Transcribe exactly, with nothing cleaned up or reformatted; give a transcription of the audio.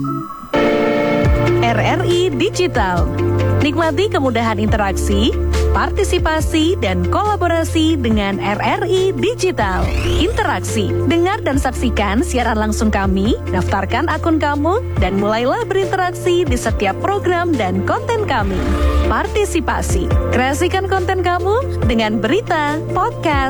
R R I Digital. Nikmati kemudahan interaksi, partisipasi, dan kolaborasi dengan R R I Digital. Interaksi, dengar dan saksikan siaran langsung kami, daftarkan akun kamu, dan mulailah berinteraksi di setiap program dan konten kami. Partisipasi, kreasikan konten kamu dengan berita, podcast,